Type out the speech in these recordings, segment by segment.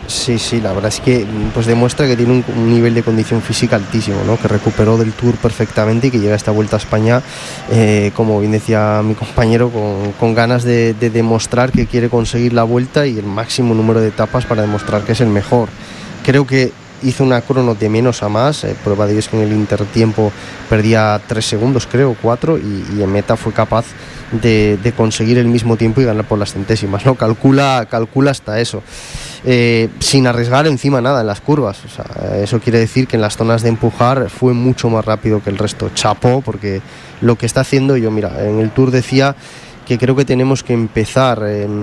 Sí, la verdad es que pues demuestra que tiene un nivel de condición física altísimo, ¿no? Que recuperó del Tour perfectamente y que llega a esta Vuelta a España, como bien decía mi compañero, con ganas de demostrar que quiere conseguir la Vuelta y el máximo número de etapas para demostrar que es el mejor. Creo que hizo una crono de menos a más, prueba de ello es que en el intertiempo perdía 3 segundos, creo, 4, y en meta fue capaz de conseguir el mismo tiempo y ganar por las centésimas, ¿no? Calcula hasta eso, sin arriesgar encima nada en las curvas. O sea, eso quiere decir que en las zonas de empujar fue mucho más rápido que el resto. Chapó, porque lo que está haciendo, yo mira, en el Tour decía que creo que tenemos que empezar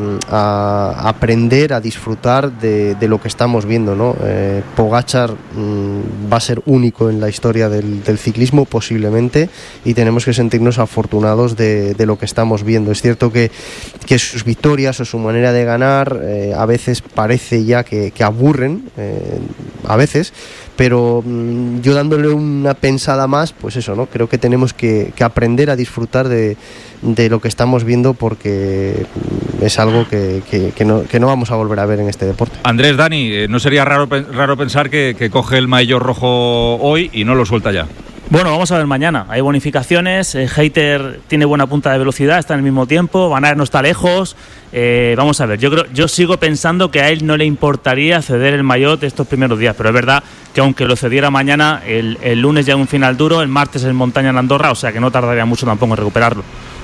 a aprender a disfrutar de lo que estamos viendo, ¿no? Pogačar va a ser único en la historia del ciclismo posiblemente, y tenemos que sentirnos afortunados de lo que estamos viendo. Es cierto que sus victorias o su manera de ganar a veces parece ya que aburren, a veces, pero yo dándole una pensada más, pues eso, ¿no? Creo que tenemos que aprender a disfrutar de lo que estamos viendo, porque es algo que no vamos a volver a ver en este deporte. Andrés, Dani, ¿no sería raro pensar que coge el maillot rojo hoy y no lo suelta ya? Bueno, vamos a ver mañana. Hay bonificaciones. Hayter tiene buena punta de velocidad, está en el mismo tiempo. Van Aert no está lejos. Vamos a ver. Yo sigo pensando que a él no le importaría ceder el maillot estos primeros días, pero es verdad que aunque lo cediera mañana, el lunes ya es un final duro, el martes en montaña en Andorra, o sea que no tardaría mucho tampoco en recuperarlo.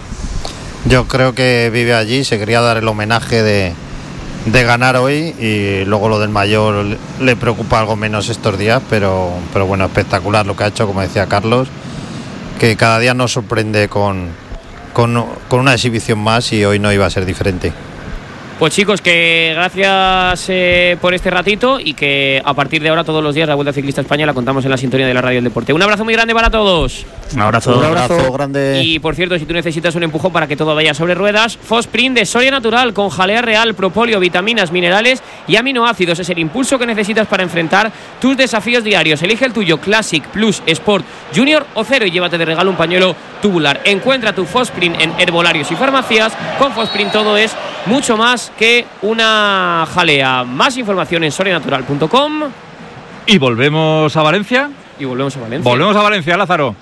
Yo creo que vive allí, se quería dar el homenaje de ganar hoy, y luego lo del mayor le preocupa algo menos estos días, pero bueno, espectacular lo que ha hecho, como decía Carlos, que cada día nos sorprende con una exhibición más, y hoy no iba a ser diferente. Pues chicos, que gracias por este ratito, y que a partir de ahora todos los días la Vuelta Ciclista España la contamos en la sintonía de la Radio del Deporte. Un abrazo muy grande para todos. Un abrazo grande. Y por cierto, si tú necesitas un empujón para que todo vaya sobre ruedas, Fosprint de Soria Natural, con jalea real, propóleo, vitaminas, minerales y aminoácidos. Es el impulso que necesitas para enfrentar tus desafíos diarios. Elige el tuyo, Classic, Plus, Sport, Junior o Cero, y llévate de regalo un pañuelo tubular. Encuentra tu Fosprint en herbolarios y farmacias. Con Fosprint todo es mucho más que una jalea. Más información en sorianatural.com. ¿Y volvemos a Valencia? Volvemos a Valencia, Lázaro.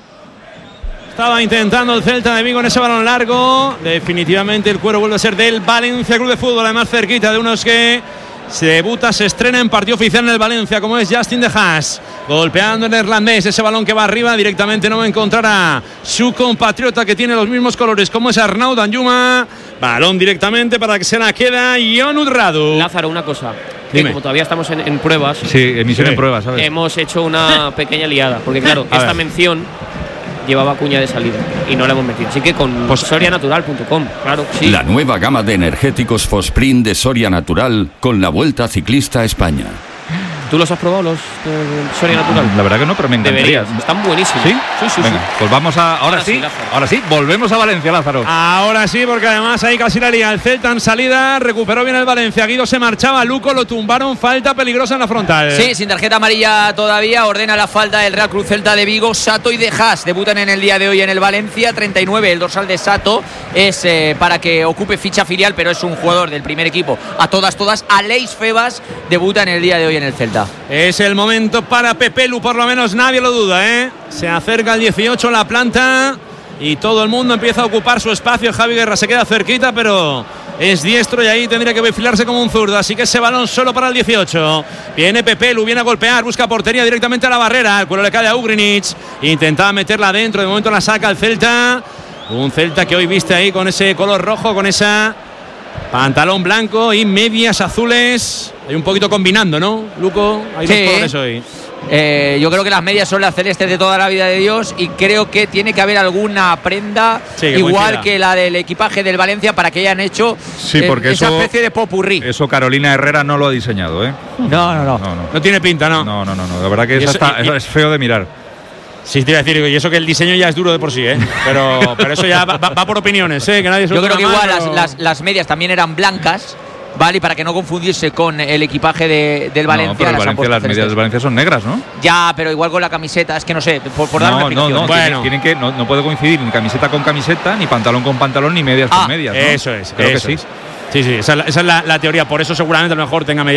Estaba intentando el Celta de Vigo en ese balón largo. Definitivamente el cuero vuelve a ser del Valencia Club de Fútbol, además cerquita de unos que se debuta, se estrena en partido oficial en el Valencia, como es Justin de Haas, golpeando el neerlandés. Ese balón que va arriba directamente no va a encontrar a su compatriota, que tiene los mismos colores, como es Arnaud Danjuma. Balón directamente para que se la queda Jon Urradu. Lázaro, una cosa. Como todavía estamos en pruebas. Sí, emisión en pruebas, ¿sabes? Hemos hecho una pequeña liada, porque claro, esta mención llevaba cuña de salida y no la hemos metido. Así que con sorianatural.com, claro, sí. La nueva gama de energéticos Fosprint de Soria Natural con la Vuelta Ciclista España. ¿Tú los has probado, los Soria Natural? La verdad que no, pero me encantaría. Están buenísimos. ¿Sí? Sí. Venga, pues vamos a... Ahora sí, volvemos a Valencia, Lázaro. Ahora sí, porque además ahí casi la lía el Celta en salida. Recuperó bien el Valencia. Guido se marchaba, Luco lo tumbaron. Falta peligrosa en la frontal. Sí, sin tarjeta amarilla todavía. Ordena la falta del Real Cruz Celta de Vigo. Sato y De Haas debutan en el día de hoy en el Valencia. 39, el dorsal de Sato es para que ocupe ficha filial, pero es un jugador del primer equipo. A todas. Aleix Febas debuta en el día de hoy en el Celta. Es el momento para Pepelu, por lo menos nadie lo duda, ¿eh? Se acerca el 18, la planta, y todo el mundo empieza a ocupar su espacio. Javi Guerra se queda cerquita, pero es diestro y ahí tendría que perfilarse como un zurdo. Así que ese balón solo para el 18. Viene Pepelu, viene a golpear, busca portería directamente a la barrera. El cuero le cae a Ugrinic. Intentaba meterla adentro, de momento la saca el Celta. Un Celta que hoy viste ahí con ese color rojo, con esa pantalón blanco y medias azules. Hay un poquito combinando, ¿no, Luco? Hay dos colores hoy. Yo creo que las medias son las celestes de toda la vida de Dios, y creo que tiene que haber alguna prenda igual que la del equipaje del Valencia para que hayan hecho porque esa especie de popurrí. Eso Carolina Herrera no lo ha diseñado, ¿eh? No. No tiene pinta, ¿no? No. La verdad que eso es feo de mirar. Sí, te iba a decir, y eso que el diseño ya es duro de por sí, ¿eh? Pero eso ya va por opiniones, ¿eh? Que nadie se Yo creo que igual las medias también eran blancas, ¿vale? Y para que no confundirse con el equipaje del Valencia. No, pero las medias del Valencia son negras, ¿no? Ya, pero igual con la camiseta, es que no sé, por dar una explicación. Bueno. No puede coincidir ni camiseta con camiseta, ni pantalón con pantalón, ni medias con medias, ¿no? Eso es. Creo que sí. Sí, esa es la teoría, por eso seguramente a lo mejor tenga medias